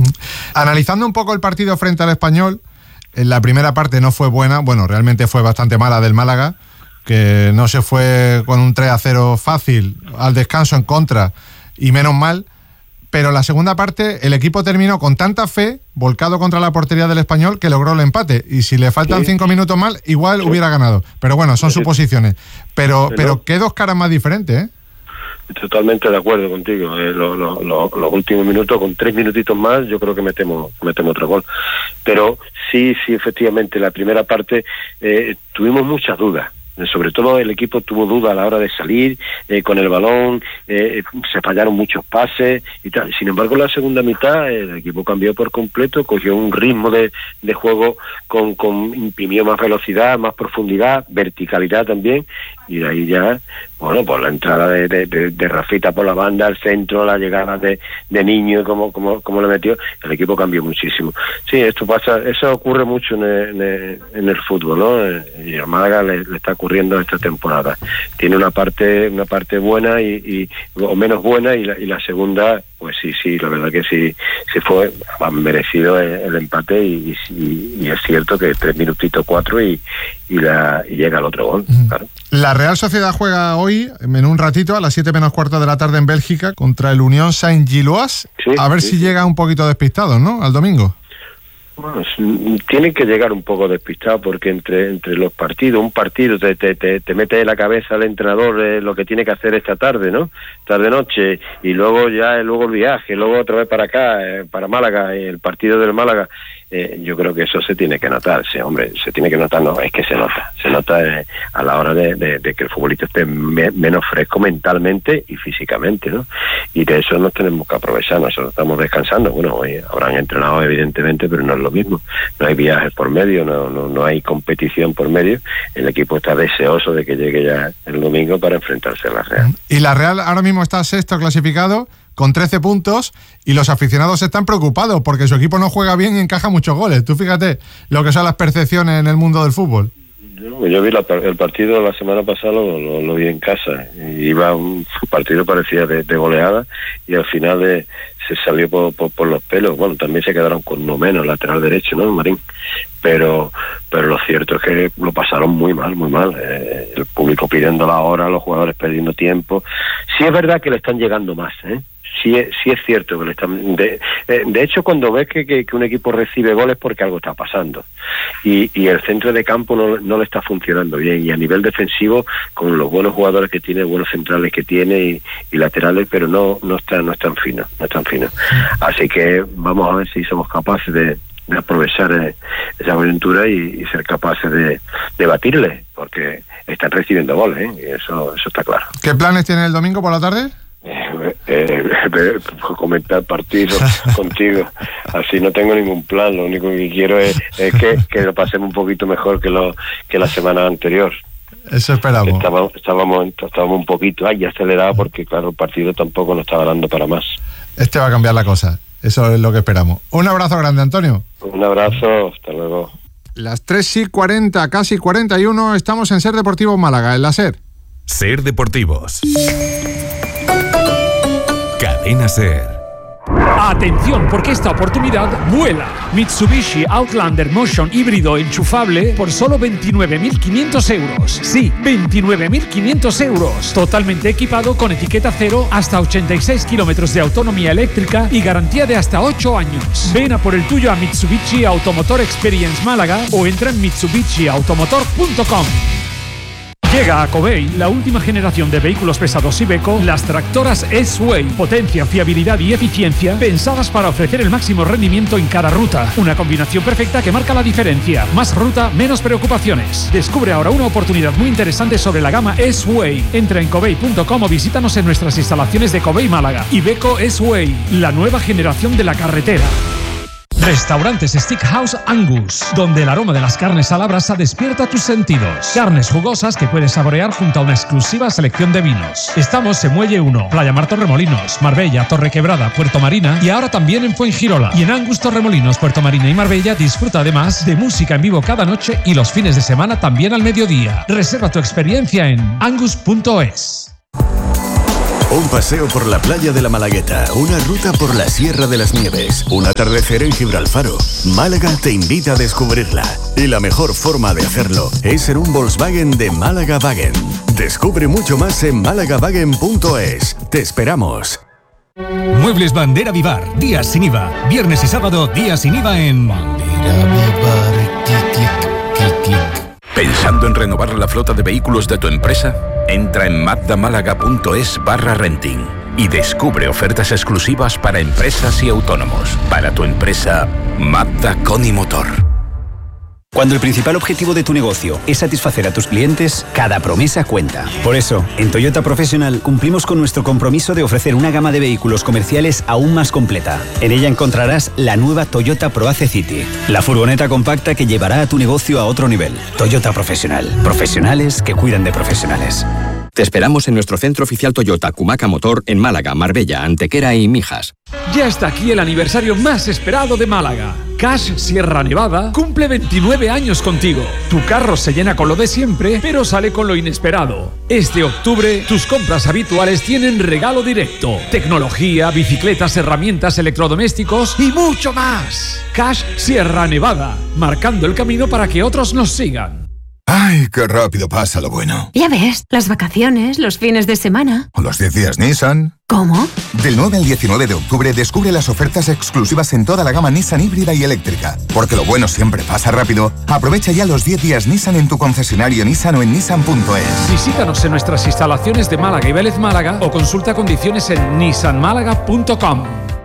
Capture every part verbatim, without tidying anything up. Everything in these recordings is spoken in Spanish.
Analizando un poco el partido frente al Español, en la primera parte no fue buena, bueno, realmente fue bastante mala del Málaga, que no se fue con un tres a cero fácil al descanso en contra, y menos mal, pero la segunda parte el equipo terminó con tanta fe, volcado contra la portería del Español, que logró el empate, y si le faltan sí. cinco minutos más, igual sí. hubiera ganado, pero bueno, son sí. suposiciones, pero, pero, pero qué dos caras más diferentes, ¿eh? Totalmente de acuerdo contigo. Eh, lo, lo, lo, los últimos minutos, con tres minutitos más, yo creo que metemos metemos otro gol. Pero sí, sí, efectivamente, la primera parte eh, tuvimos muchas dudas. Sobre todo el equipo tuvo dudas a la hora de salir eh, con el balón, eh, se fallaron muchos pases y tal. Sin embargo, en la segunda mitad el equipo cambió por completo, cogió un ritmo de, de juego con, con imprimió más velocidad, más profundidad, verticalidad también, y de ahí ya, bueno, por la entrada de, de, de, de Rafita por la banda, el centro, la llegada de, de Niño, como, como, como le metió, el equipo cambió muchísimo. Sí, esto pasa, eso ocurre mucho en el, en el, en el fútbol, ¿no? Y a Málaga le, le está ocurriendo esta temporada. Tiene una parte, una parte buena y, y o menos buena, y la, y la segunda, pues sí, sí, la verdad que sí, sí fue merecido el, el empate, y, y, y es cierto que tres minutitos, cuatro y, y, la, y llega el otro gol, claro. La Real Sociedad juega hoy, en un ratito, a las siete menos cuarto de la tarde en Bélgica, contra el Unión Saint-Gilloise. Sí, a ver sí, si sí. llega un poquito despistado, ¿no?, al domingo. Bueno, tienen que llegar un poco despistado, porque entre entre los partidos, un partido te te, te, te mete en la cabeza al entrenador eh, lo que tiene que hacer esta tarde, ¿no? Tarde-noche, y luego ya luego el viaje, luego otra vez para acá, eh, para Málaga, el partido del Málaga. Eh, yo creo que eso se tiene que notar, sí, hombre, se tiene que notar, no, es que se nota, se nota eh, a la hora de, de, de que el futbolista esté me, menos fresco mentalmente y físicamente, ¿no? Y de eso nos tenemos que aprovechar. Nosotros estamos descansando, bueno, hoy habrán entrenado evidentemente, pero no es lo mismo, no hay viajes por medio, no, no, no hay competición por medio, el equipo está deseoso de que llegue ya el domingo para enfrentarse a la Real. Y la Real ahora mismo está sexto clasificado, con trece puntos, y los aficionados están preocupados porque su equipo no juega bien y encaja muchos goles. Tú fíjate lo que son las percepciones en el mundo del fútbol. Yo, yo vi la, el partido la semana pasada, lo, lo, lo vi en casa, y iba un partido parecía de, de goleada, y al final de, se salió por, por, por los pelos. Bueno, también se quedaron con uno menos, lateral derecho, ¿no, Marín? Pero pero lo cierto es que lo pasaron muy mal, muy mal. Eh, el público pidiendo la hora, los jugadores perdiendo tiempo. Sí es verdad que le están llegando más, ¿eh? Sí es, sí es cierto que le están... De, de hecho, cuando ves que, que, que un equipo recibe goles, porque algo está pasando. Y, y el centro de campo no, no le está funcionando bien. Y a nivel defensivo, con los buenos jugadores que tiene, buenos centrales que tiene y, y laterales, pero no no está no es tan fino, no es tan fino. Así que vamos a ver si somos capaces de, de aprovechar eh, esa aventura y, y ser capaces de, de batirle, porque están recibiendo goles, ¿eh? Y eso, eso está claro. ¿Qué planes tiene el domingo por la tarde? Eh, eh, eh, comentar partidos contigo, así no tengo ningún plan. Lo único que quiero es, es que, que lo pasemos un poquito mejor que lo que la semana anterior. Eso esperamos. Estábamos, estábamos, estábamos un poquito ay, acelerado, porque claro, el partido tampoco nos estaba dando para más. Este va a cambiar la cosa, eso es lo que esperamos. Un abrazo grande, Antonio. Un abrazo, hasta luego. Las tres y cuarenta, casi cuarenta y uno, estamos en Ser Deportivo Málaga, en la SER. Ser Deportivos. Cadena SER. Atención, porque esta oportunidad vuela. Mitsubishi Outlander Motion híbrido enchufable por solo veintinueve mil quinientos euros. Sí, veintinueve mil quinientos euros. Totalmente equipado con etiqueta cero, hasta ochenta y seis kilómetros de autonomía eléctrica y garantía de hasta ocho años. Ven a por el tuyo a Mitsubishi Automotor Experience Málaga o entra en mitsubishi automotor punto com. Llega a Covey la última generación de vehículos pesados Iveco, las tractoras S-Way. Potencia, fiabilidad y eficiencia pensadas para ofrecer el máximo rendimiento en cada ruta. Una combinación perfecta que marca la diferencia. Más ruta, menos preocupaciones. Descubre ahora una oportunidad muy interesante sobre la gama S-Way. Entra en covey punto com o visítanos en nuestras instalaciones de Covey Málaga. Iveco S-Way, la nueva generación de la carretera. Restaurantes Steakhouse Angus, donde el aroma de las carnes a la brasa despierta tus sentidos. Carnes jugosas que puedes saborear junto a una exclusiva selección de vinos. Estamos en Muelle uno, Playa Mar Torremolinos, Marbella, Torrequebrada, Puerto Marina y ahora también en Fuengirola. Y en Angus Torremolinos, Puerto Marina y Marbella disfruta además de música en vivo cada noche y los fines de semana también al mediodía. Reserva tu experiencia en angus punto es. Un paseo por la playa de la Malagueta, una ruta por la Sierra de las Nieves, un atardecer en Gibralfaro. Málaga te invita a descubrirla. Y la mejor forma de hacerlo es ser un Volkswagen de Málaga Wagen. Descubre mucho más en málaga wagen punto es. Te esperamos. Muebles Bandera Vivar, días sin I V A. Viernes y sábado, días sin I V A en Bandera Vivar. Clic, clic, clic, clic. ¿Pensando en renovar la flota de vehículos de tu empresa? Entra en mazdamálaga punto es barra renting y descubre ofertas exclusivas para empresas y autónomos. Para tu empresa, Mazda con y Motor. Cuando el principal objetivo de tu negocio es satisfacer a tus clientes, cada promesa cuenta. Por eso, en Toyota Professional cumplimos con nuestro compromiso de ofrecer una gama de vehículos comerciales aún más completa. En ella encontrarás la nueva Toyota ProAce City, la furgoneta compacta que llevará a tu negocio a otro nivel. Toyota Professional, profesionales que cuidan de profesionales. Te esperamos en nuestro centro oficial Toyota Cumaca Motor en Málaga, Marbella, Antequera y Mijas. Ya está aquí el aniversario más esperado de Málaga. Cash Sierra Nevada cumple veintinueve años contigo. Tu carro se llena con lo de siempre, pero sale con lo inesperado. Este octubre, tus compras habituales tienen regalo directo. Tecnología, bicicletas, herramientas, electrodomésticos y mucho más. Cash Sierra Nevada, marcando el camino para que otros nos sigan. ¡Ay, qué rápido pasa lo bueno! Ya ves, las vacaciones, los fines de semana. ¿O los diez días Nissan? ¿Cómo? Del nueve al diecinueve de octubre descubre las ofertas exclusivas en toda la gama Nissan híbrida y eléctrica. Porque lo bueno siempre pasa rápido. Aprovecha ya los diez días Nissan en tu concesionario Nissan o en nissan punto es. Visítanos en nuestras instalaciones de Málaga y Vélez Málaga o consulta condiciones en nissan málaga punto com.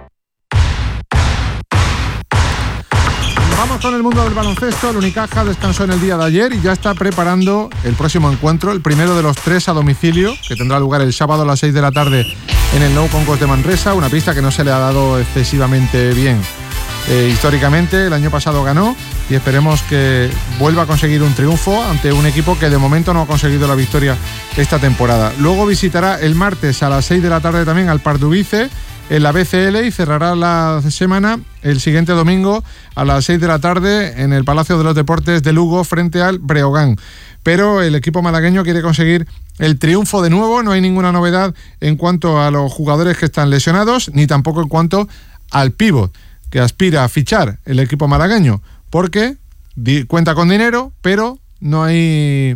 Vamos con el mundo del baloncesto. El Unicaja descansó en el día de ayer y ya está preparando el próximo encuentro, el primero de los tres a domicilio, que tendrá lugar el sábado a las seis de la tarde en el Nou Concourse de Manresa, una pista que no se le ha dado excesivamente bien eh, históricamente. El año pasado ganó y esperemos que vuelva a conseguir un triunfo ante un equipo que de momento no ha conseguido la victoria esta temporada. Luego visitará el martes a las seis de la tarde también al Pardubice en la B C L y cerrará la semana el siguiente domingo a las seis de la tarde en el Palacio de los Deportes de Lugo frente al Breogán. Pero el equipo malagueño quiere conseguir el triunfo de nuevo. No hay ninguna novedad en cuanto a los jugadores que están lesionados, ni tampoco en cuanto al pívot que aspira a fichar el equipo malagueño, porque di- cuenta con dinero, pero no hay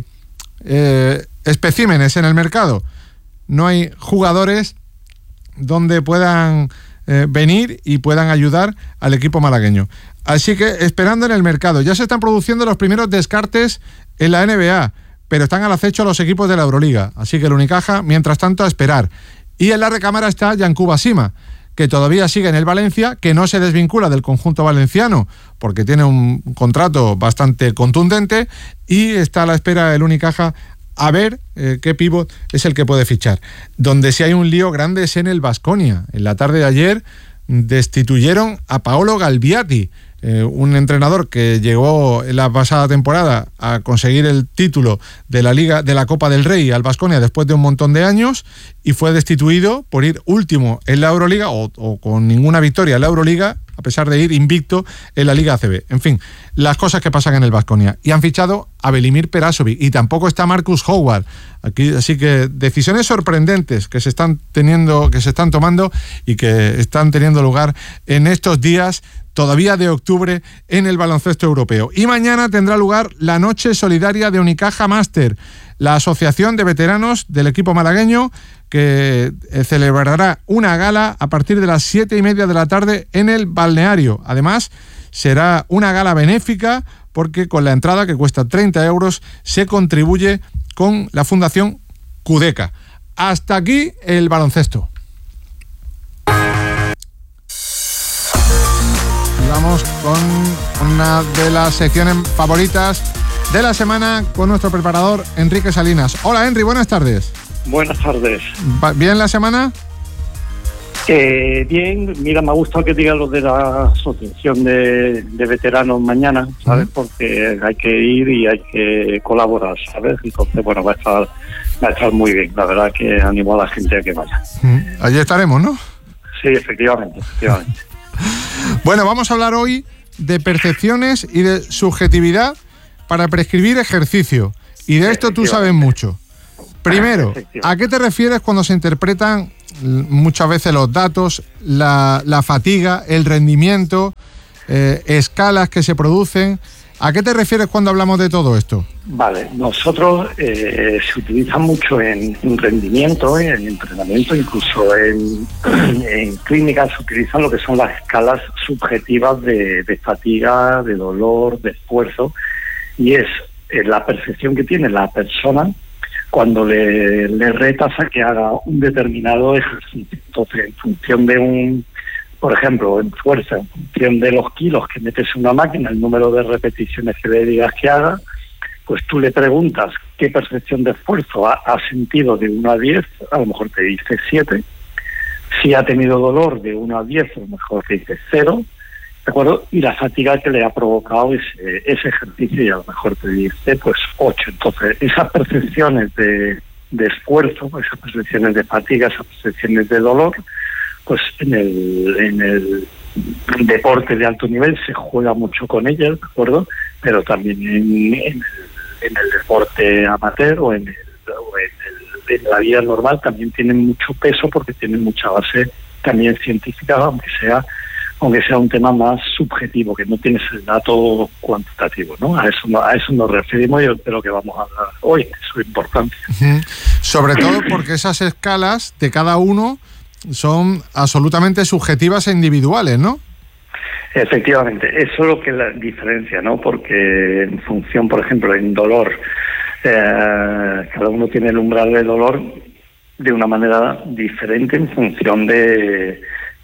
eh, especímenes en el mercado. No hay jugadores donde puedan eh, venir y puedan ayudar al equipo malagueño. Así que esperando en el mercado. Ya se están produciendo los primeros descartes en la N B A, pero están al acecho los equipos de la Euroliga. Así que el Unicaja, mientras tanto, a esperar. Y en la recámara está Yankuba Sima, que todavía sigue en el Valencia, que no se desvincula del conjunto valenciano porque tiene un contrato bastante contundente, y está a la espera el Unicaja a ver eh, qué pívot es el que puede fichar. Donde sí hay un lío grande es en el Baskonia. En la tarde de ayer destituyeron a Paolo Galbiati, eh, un entrenador que llegó en la pasada temporada a conseguir el título de la Liga de la Copa del Rey al Baskonia después de un montón de años, y fue destituido por ir último en la Euroliga o, o con ninguna victoria en la Euroliga, a pesar de ir invicto en la Liga A C B. En fin, las cosas que pasan en el Baskonia. Y han fichado a Velimir Perasovic, y tampoco está Marcus Howard. Aquí, así que decisiones sorprendentes que se están teniendo, que se están tomando y que están teniendo lugar en estos días todavía de octubre en el baloncesto europeo. Y mañana tendrá lugar la Noche Solidaria de Unicaja Master, la asociación de veteranos del equipo malagueño, que celebrará una gala a partir de las siete y media de la tarde en el balneario. Además, será una gala benéfica porque con la entrada, que cuesta treinta euros, se contribuye con la Fundación Cudeca. Hasta aquí el baloncesto. Y vamos con una de las secciones favoritas de la semana con nuestro preparador Enrique Salinas. Hola, Henry, buenas tardes. Buenas tardes. ¿Bien la semana? Eh, bien, mira, me ha gustado que diga lo de la asociación de, de veteranos mañana, ¿sabes? Uh-huh. Porque hay que ir y hay que colaborar, ¿sabes? Entonces, bueno, va a estar, va a estar muy bien. La verdad que animo a la gente a que vaya. Uh-huh. Allí estaremos, ¿no? Sí, efectivamente, efectivamente. Bueno, vamos a hablar hoy de percepciones y de subjetividad para prescribir ejercicio. Y de esto tú sabes mucho. Primero, ¿a qué te refieres cuando se interpretan muchas veces los datos, la, la fatiga, el rendimiento, eh, escalas que se producen. ¿A qué te refieres cuando hablamos de todo esto? Vale, nosotros eh, se utiliza mucho en, en rendimiento, eh, en entrenamiento, incluso en, en clínicas se utilizan lo que son las escalas subjetivas de, de fatiga, de dolor, de esfuerzo, y es eh, la percepción que tiene la persona cuando le, le retas a que haga un determinado ejercicio. Entonces, en función de un... Por ejemplo, en fuerza, en función de los kilos que metes en una máquina, el número de repeticiones que le digas que haga, pues tú le preguntas qué percepción de esfuerzo ha, ha sentido de uno a diez, a lo mejor te dice siete. Si ha tenido dolor de uno a diez, a lo mejor te dice cero, ¿de acuerdo? Y la fatiga que le ha provocado ese, ese ejercicio, y a lo mejor te dice pues ocho. Entonces, esas percepciones de, de esfuerzo, esas percepciones de fatiga, esas percepciones de dolor, pues en el, en el deporte de alto nivel se juega mucho con ellas, ¿de acuerdo? Pero también en, en, el, en el deporte amateur o en, el, o en, el, en la vida normal también tienen mucho peso porque tienen mucha base también científica, aunque sea aunque sea un tema más subjetivo, que no tienes el dato cuantitativo, ¿no? A eso, a eso nos referimos y de lo que vamos a hablar hoy, su importancia. Uh-huh. Sobre todo porque esas escalas de cada uno son absolutamente subjetivas e individuales, ¿no? Efectivamente, eso es lo que la diferencia, ¿no? Porque en función, por ejemplo, en dolor, eh, cada uno tiene el umbral de dolor de una manera diferente en función de,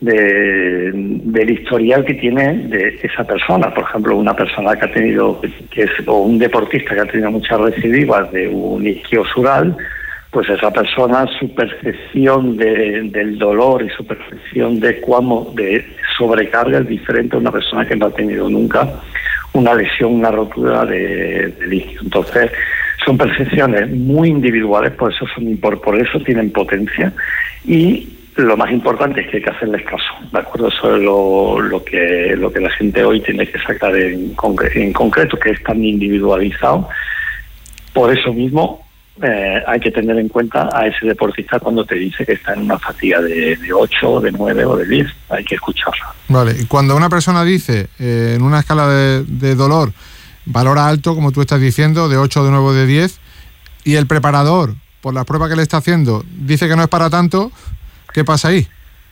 de del historial que tiene de esa persona. Por ejemplo, una persona que ha tenido, que es, o un deportista que ha tenido muchas recidivas de un isquiosural, pues esa persona, su percepción de, del dolor y su percepción de cuamo, de sobrecarga es diferente a una persona que no ha tenido nunca una lesión, una rotura de, de isquio. Entonces, son percepciones muy individuales, por eso son por, por eso tienen potencia, y lo más importante es que hay que hacerles caso, ¿de acuerdo? Eso es lo, lo que lo que la gente hoy tiene que sacar en, concre- en concreto, que es tan individualizado. Por eso mismo Eh, hay que tener en cuenta a ese deportista cuando te dice que está en una fatiga de, de ocho, de nueve o de diez. Hay que escucharla. Vale, y cuando una persona dice eh, en una escala de, de dolor valor alto, como tú estás diciendo, de ocho, de nueve o de diez, y el preparador, por la prueba que le está haciendo, dice que no es para tanto, ¿qué pasa ahí?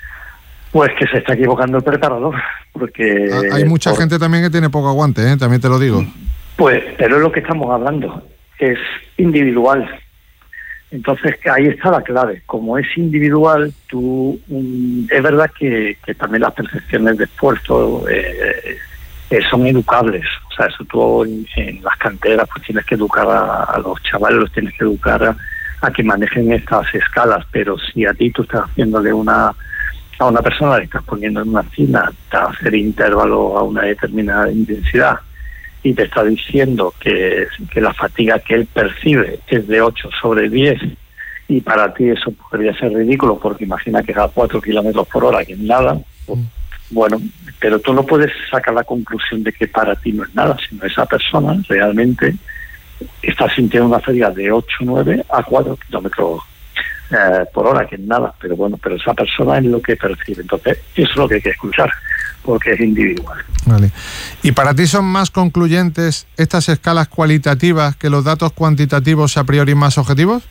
Pues que se está equivocando el preparador, porque... Ah, hay mucha por... gente también que tiene poco aguante, ¿eh? También te lo digo. Pues, pero es lo que estamos hablando. Es individual. Entonces ahí está la clave. Como es individual, tú um, es verdad que, que también las percepciones de esfuerzo eh, eh, son educables. O sea, eso tú en, en las canteras pues tienes que educar a, a los chavales, los tienes que educar a, a que manejen estas escalas. Pero si a ti tú estás haciéndole una a una persona, le estás poniendo en una cima a hacer intervalos a una determinada intensidad, y te está diciendo que, que la fatiga que él percibe es de ocho sobre diez, y para ti eso podría ser ridículo porque imagina que es a cuatro kilómetros por hora, que es nada. Pues, bueno, pero tú no puedes sacar la conclusión de que para ti no es nada, sino esa persona realmente está sintiendo una fatiga de ocho, nueve a cuatro kilómetros eh, por hora, que es nada, pero bueno, pero esa persona es lo que percibe. Entonces, eso es lo que hay que escuchar, porque es individual. Vale. ¿Y para ti son más concluyentes estas escalas cualitativas que los datos cuantitativos a priori más objetivos?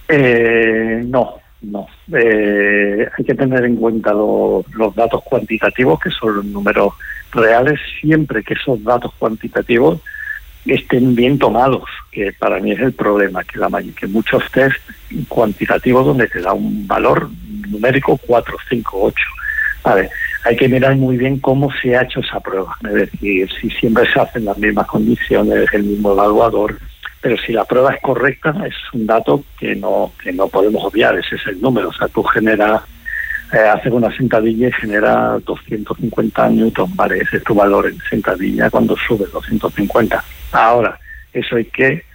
Eh, no, no. Eh, hay que tener en cuenta lo, los datos cuantitativos, que son los números reales, siempre que esos datos cuantitativos estén bien tomados, que para mí es el problema, que la que muchos test cuantitativos donde te da un valor numérico cuatro, cinco, ocho. Vale, hay que mirar muy bien cómo se ha hecho esa prueba, es decir, si siempre se hacen las mismas condiciones, el mismo evaluador, pero si la prueba es correcta, es un dato que no que no podemos obviar, ese es el número. O sea, tú generas, eh, haces una sentadilla y genera doscientos cincuenta newton, vale, ese es tu valor en sentadilla cuando subes doscientos cincuenta. Ahora, eso hay que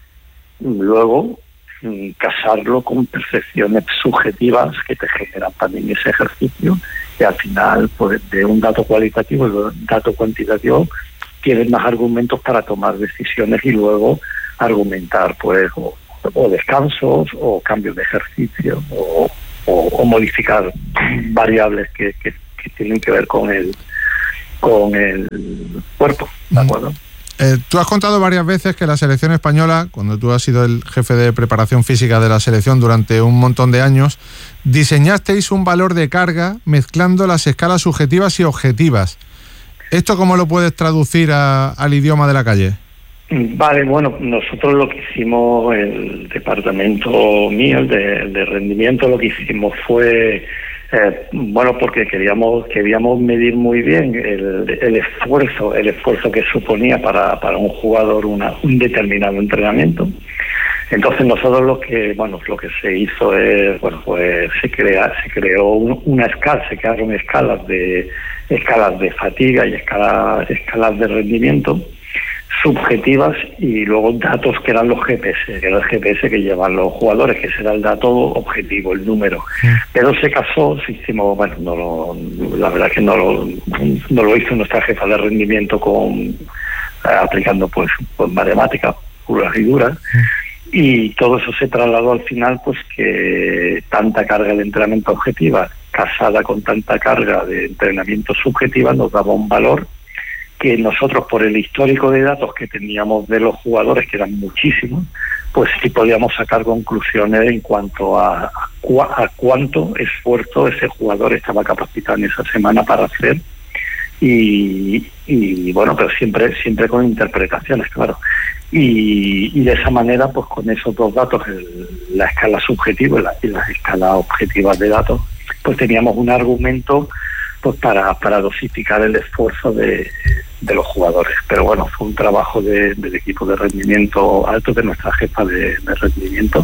luego mm, casarlo con percepciones subjetivas que te generan también ese ejercicio, y al final, pues, de un dato cualitativo y de un dato cuantitativo tienes más argumentos para tomar decisiones y luego argumentar, pues, o, o descansos o cambios de ejercicio o, o, o modificar variables que, que, que tienen que ver con el con el cuerpo, ¿de acuerdo? Eh, tú has contado varias veces que la selección española, cuando tú has sido el jefe de preparación física de la selección durante un montón de años, diseñasteis un valor de carga mezclando las escalas subjetivas y objetivas. ¿Esto cómo lo puedes traducir a, al idioma de la calle? Vale, bueno, nosotros lo que hicimos, el departamento mío, el de, el de rendimiento, lo que hicimos fue... Eh, bueno, porque queríamos queríamos medir muy bien el, el esfuerzo el esfuerzo que suponía para, para un jugador una, un determinado entrenamiento. Entonces nosotros lo que bueno lo que se hizo es bueno pues se crea se creó un, una escala se crearon escalas de escalas de fatiga y escalas escalas de rendimiento subjetivas y luego datos que eran los G P S, que era el G P S que llevan los jugadores, que será el dato objetivo, el número. Sí. Pero se casó, se hicimos, bueno, no lo, la verdad es que no lo, no lo hizo nuestra jefa de rendimiento con eh, aplicando pues, pues matemáticas puras y duras. Sí. Y todo eso se trasladó al final, pues que tanta carga de entrenamiento objetiva casada con tanta carga de entrenamiento subjetiva nos daba un valor que nosotros, por el histórico de datos que teníamos de los jugadores, que eran muchísimos, pues sí podíamos sacar conclusiones en cuanto a, a, cu a cuánto esfuerzo ese jugador estaba capacitado en esa semana para hacer. Y, y bueno, pero siempre siempre con interpretaciones, claro. Y, y de esa manera, pues con esos dos datos, el, la escala subjetiva y, la, y las escalas objetivas de datos, pues teníamos un argumento pues para, para dosificar el esfuerzo de, de los jugadores. Pero bueno, fue un trabajo de, del equipo de rendimiento alto, de nuestra jefa de, de rendimiento.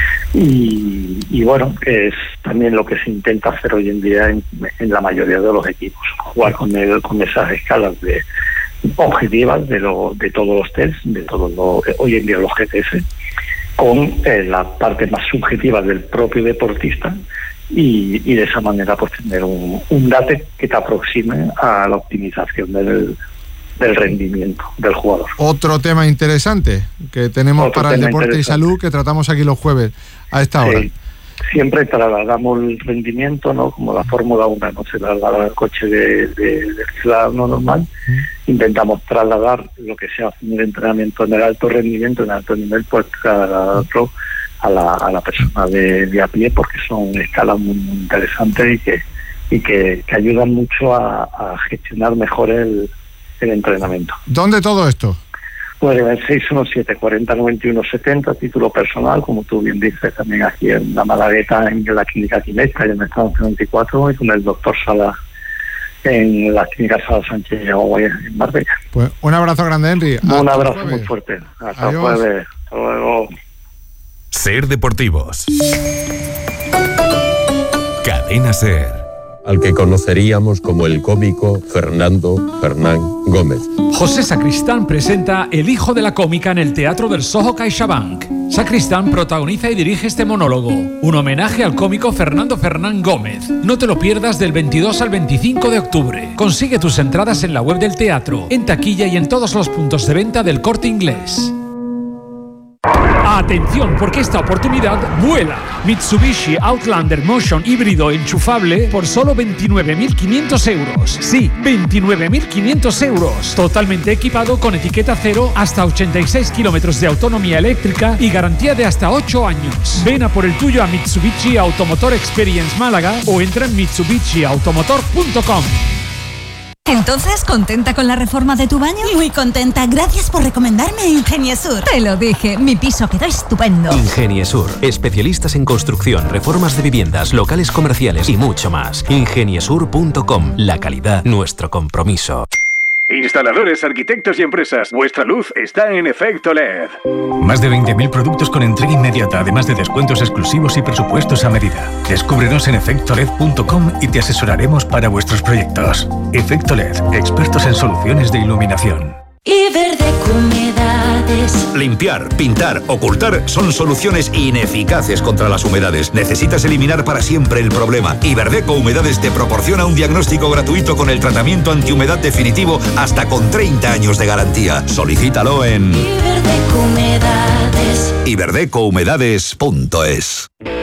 Y, y bueno, es también lo que se intenta hacer hoy en día en, en la mayoría de los equipos, jugar con, el, con esas escalas de objetivas de, lo, de todos los tests, de todos los, hoy en día los G P S, con eh, la parte más subjetiva del propio deportista. Y, y de esa manera pues tener un, un dato que te aproxime a la optimización del, del rendimiento del jugador. Otro tema interesante que tenemos Otro para el deporte y salud que tratamos aquí los jueves a esta hora. Sí, siempre trasladamos el rendimiento, ¿no? Como la Fórmula uno no se traslada al coche de, de, del ciudadano normal. Mm. Intentamos trasladar lo que se hace en el entrenamiento en el alto rendimiento, en el alto nivel, pues trasladarlo a la, a la persona de, de a pie, porque son escalas muy, muy interesantes y que y que, que ayudan mucho a, a gestionar mejor el, el entrenamiento. ¿Dónde todo esto? Pues en el seis uno siete, cuarenta, noventa y uno, setenta, título personal, como tú bien dices, también aquí en la Malagueta, en la clínica Quimesta, y en el estado veinticuatro, y con el doctor Sala en la clínica Sala Sánchez en Marbella. Pues un abrazo grande, Henry. Un abrazo muy fuerte. Hasta el jueves. Hasta luego. Ser Deportivos. Cadena Ser. Al que conoceríamos como el cómico Fernando Fernán Gómez. José Sacristán presenta El hijo de la cómica en el Teatro del Soho CaixaBank. Sacristán protagoniza y dirige este monólogo, un homenaje al cómico Fernando Fernán Gómez. No te lo pierdas del veintidós al veinticinco de octubre. Consigue tus entradas en la web del teatro, en taquilla y en todos los puntos de venta del Corte Inglés. Atención, porque esta oportunidad vuela. Mitsubishi Outlander Motion híbrido enchufable por solo veintinueve mil quinientos euros. Sí, veintinueve mil quinientos euros. Totalmente equipado con etiqueta cero, hasta ochenta y seis kilómetros de autonomía eléctrica y garantía de hasta ocho años. Ven a por el tuyo a Mitsubishi Automotor Experience Málaga o entra en mitsubishi automotor punto com. Entonces, ¿contenta con la reforma de tu baño? Muy contenta, gracias por recomendarme Ingeniesur. Te lo dije, mi piso quedó estupendo. Ingeniesur, especialistas en construcción, reformas de viviendas, locales comerciales y mucho más. ingeniesur punto com, la calidad, nuestro compromiso. Instaladores, arquitectos y empresas, vuestra luz está en Efecto L E D. Más de veinte mil productos con entrega inmediata, además de descuentos exclusivos y presupuestos a medida. Descúbrenos en efecto led punto com y te asesoraremos para vuestros proyectos. Efecto L E D, expertos en soluciones de iluminación. Iberdeco Humedades. Limpiar, pintar, ocultar son soluciones ineficaces contra las humedades. Necesitas eliminar para siempre el problema. Iberdeco Humedades te proporciona un diagnóstico gratuito con el tratamiento antihumedad definitivo hasta con treinta años de garantía. Solicítalo en Iberdeco Humedades. iberdeco humedades punto es.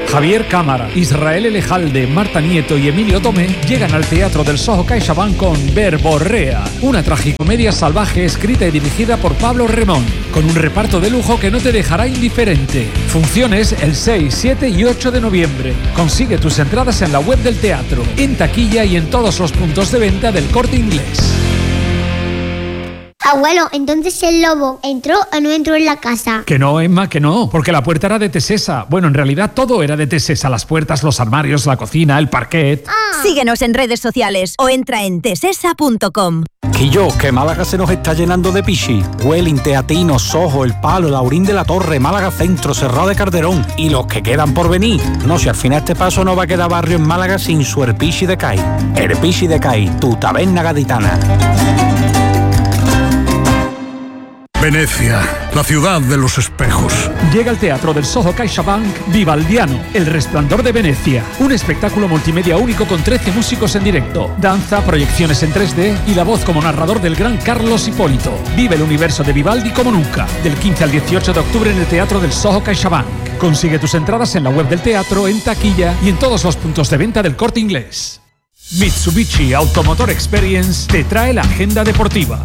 Javier Cámara, Israel Elejalde, Marta Nieto y Emilio Tomé llegan al Teatro del Soho CaixaBank con Verborrea, una tragicomedia salvaje escrita y dirigida por Pablo Remón, con un reparto de lujo que no te dejará indiferente. Funciones el seis, siete y ocho de noviembre. Consigue tus entradas en la web del teatro, en taquilla y en todos los puntos de venta del Corte Inglés. Abuelo, entonces el lobo entró o no entró en la casa. Que no, Emma, que no, porque la puerta era de Tesesa. Bueno, en realidad todo era de Tesesa, las puertas, los armarios, la cocina, el parquet. Ah. Síguenos en redes sociales o entra en tesesa punto com. Quillo, que Málaga se nos está llenando de pichi. Huelin, Teatino, Sojo, El Palo, Laurín de la Torre, Málaga Centro, Cerrado de Calderón y los que quedan por venir. No, si al final este paso no va a quedar barrio en Málaga sin su Erpichi de Cai. Erpichi de Cai, tu taberna gaditana. Venecia, la ciudad de los espejos. Llega al Teatro del Soho CaixaBank Vivaldiano, El Resplandor de Venecia. Un espectáculo multimedia único con trece músicos en directo, danza, proyecciones en tres D y la voz como narrador del gran Carlos Hipólito. Vive el universo de Vivaldi como nunca. Del quince al dieciocho de octubre en el Teatro del Soho CaixaBank. Consigue tus entradas en la web del teatro, en taquilla y en todos los puntos de venta del Corte Inglés. Mitsubishi Automotor Experience te trae la agenda deportiva.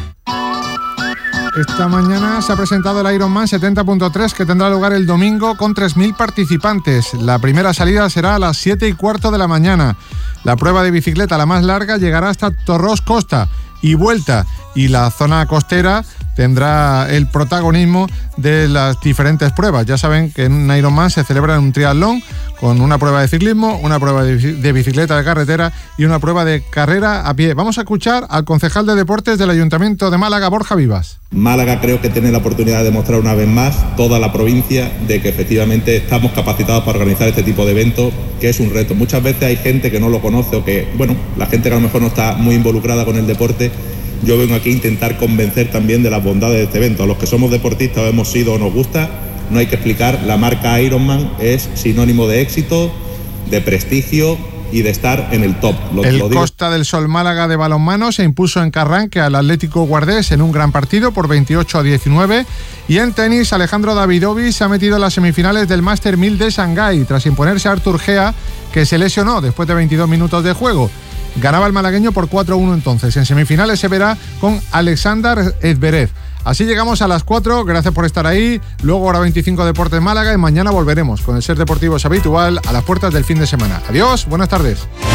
Esta mañana se ha presentado el Ironman setenta punto tres que tendrá lugar el domingo con tres mil participantes. La primera salida será a las siete y cuarto de la mañana. La prueba de bicicleta, la más larga, llegará hasta Torros Costa y vuelta. Y la zona costera tendrá el protagonismo de las diferentes pruebas. Ya saben que en un Ironman se celebra un triatlón con una prueba de ciclismo, una prueba de bicicleta de carretera y una prueba de carrera a pie. Vamos a escuchar al concejal de deportes del Ayuntamiento de Málaga, Borja Vivas. Málaga creo que tiene la oportunidad de demostrar una vez más, toda la provincia, de que efectivamente estamos capacitados para organizar este tipo de eventos, que es un reto. Muchas veces hay gente que no lo conoce o que, bueno, la gente que a lo mejor no está muy involucrada con el deporte. Yo vengo aquí a intentar convencer también de las bondades de este evento. A los que somos deportistas o hemos sido o nos gusta, no hay que explicar, la marca Ironman es sinónimo de éxito, de prestigio y de estar en el top. Lo, el lo digo. Costa del Sol Málaga de balonmano se impuso en Carranque al Atlético Guardés en un gran partido por veintiocho a diecinueve. Y en tenis, Alejandro Davidovich se ha metido en las semifinales del Master mil de Shanghái tras imponerse a Artur Gea, que se lesionó después de veintidós minutos de juego. Ganaba el malagueño por cuatro a uno entonces. En semifinales se verá con Alexander Zverev. Así llegamos a las cuatro, gracias por estar ahí. Luego hora veinticinco Deportes Málaga y mañana volveremos con el Ser Deportivos habitual a las puertas del fin de semana. Adiós, buenas tardes.